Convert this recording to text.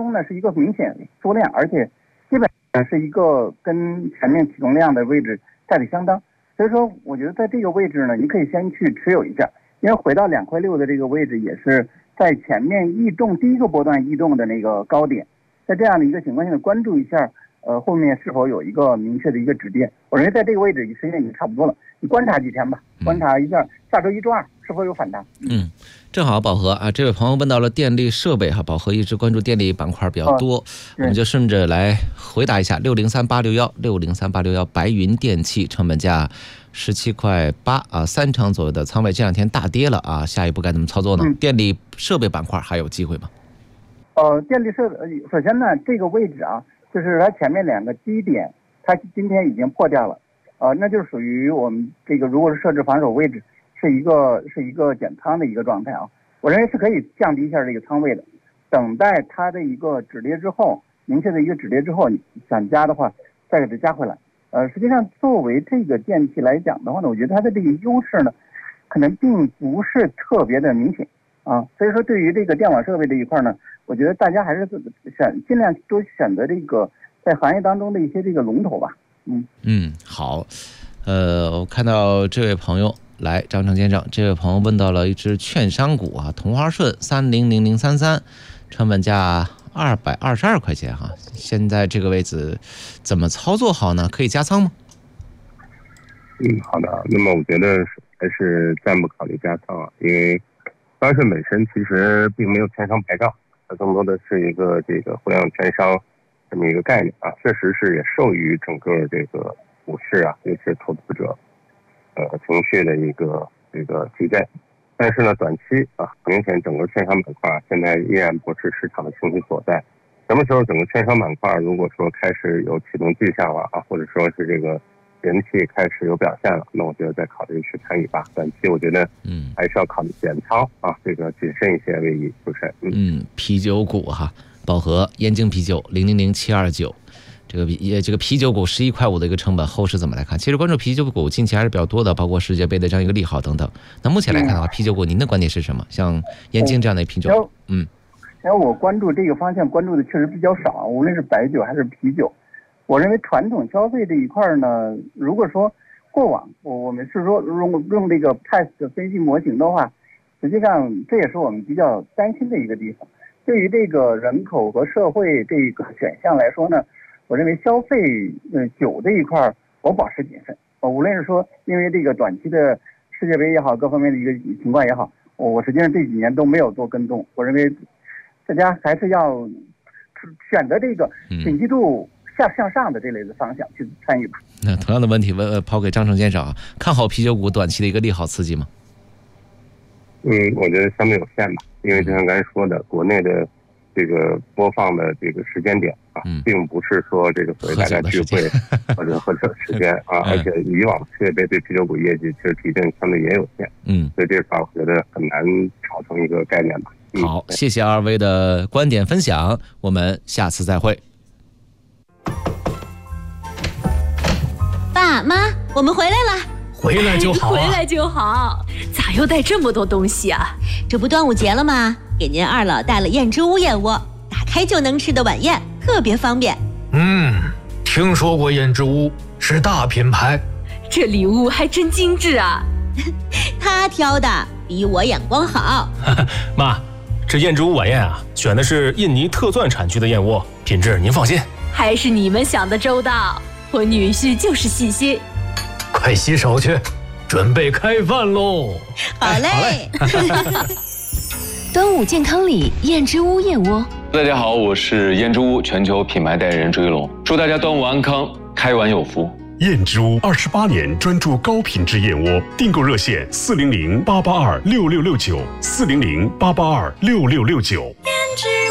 中呢是一个明显缩量，而且基本上是一个跟前面启动量的位置概率相当。所以说我觉得在这个位置呢，你可以先去持有一下，因为回到2.6块的这个位置也是在前面异动第一个波段异动的那个高点，在这样的一个情况下关注一下后面是否有一个明确的一个止跌。我认为在这个位置时间已经差不多了，你观察几天吧，观察一下下周1周2是否有反弹。 正好宝和啊，这位朋友问到了电力设备哈，宝和一直关注电力板块比较多，我们就顺着来回答一下。603861白云电器成本价17.8块啊，3成左右的仓位，这2天大跌了啊，下一步该怎么操作呢？电力设备板块还有机会吗？ 电力设备首先呢，这个位置啊，就是它前面2个基点，它今天已经破掉了，那就是属于我们这个如果是设置防守位置，是一个减仓的一个状态啊。我认为是可以降低一下这个仓位的，等待它的一个止跌之后，明确的一个止跌之后，你想加的话再给它加回来。实际上作为这个电器来讲的话呢，我觉得它的这个优势呢，可能并不是特别的明显啊。所以说对于这个电网设备这一块呢，我觉得大家还是尽量多选择这个在行业当中的一些这个龙头吧。 好，我看到这位朋友来，张成先生，这位朋友问到了一只券商股啊，同花顺300033，成本价222块钱哈，现在这个位置怎么操作好呢？可以加仓吗？ 好的。那么我觉得还是暂不考虑加仓啊，因为同花顺本身其实并没有券商牌照，它更多的是一个这个互联网券商这么一个概念啊，确实是也受于整个这个股市啊，尤其是投资者情绪的一个这个提振。但是呢，短期啊，明显整个券商板块现在依然不是市场的情绪所在。什么时候整个券商板块如果说开始有启动迹象了啊，或者说是这个人气开始有表现了，那我觉得再考虑去参与吧。短期我觉得还是要考虑减仓啊，这个谨慎一些为宜，就是。 啤酒股哈，宝和燕京啤酒000729。这个啤酒股11.5块的一个成本，后市怎么来看？其实关注啤酒股近期还是比较多的，包括世界杯的这样一个利好等等。那目前来看的话，啤酒股您的观点是什么？像燕京这样的啤酒， 因为我关注这个方向关注的确实比较少，无论是白酒还是啤酒。我认为传统消费这一块呢，如果说过往我们是说用这个 PAS 的分析模型的话，实际上这也是我们比较担心的一个地方。对于这个人口和社会这个选项来说呢，我认为消费酒这一块我保持谨慎。无论是说因为这个短期的世界杯也好，各方面的一个情况也好，我实际上这几年都没有做跟踪。我认为大家还是要选择这个景气度向上的这类的方向去参与吧。 那同样的问题抛给张成先生啊，看好啤酒股短期的一个利好刺激吗？ 我觉得相对有限吧，因为就像刚才说的，国内的这个播放的这个时间点啊，并不是说这个所谓大家聚会或者喝酒时间啊，而且以往世界杯对啤酒股业绩其实提振相对也有限，所以这块我觉得很难炒成一个概念吧。 好，谢谢二位的观点分享，我们下次再会。 爸妈，我们回来了。 回来就好， 回来就好。咋又带这么多东西啊？ 这不端午节了吗？给您二老带了燕之屋燕窝，打开就能吃的晚宴，特别方便。 听说过燕之屋，是大品牌。 这礼物还真精致啊。 他挑的比我眼光好。 妈，这燕之屋晚宴啊，选的是印尼特钻产区的燕窝，品质您放心。 还是你们想的周到，我女婿就是细心。 快洗手去，准备开饭喽！ 好嘞。 端午健康礼燕之屋燕窝。 大家好，我是燕之屋全球品牌代言人朱一龙，祝大家端午安康，开碗有福。 燕之屋28年专注高品质燕窝，订购热线400-882-6669，400-882-6669。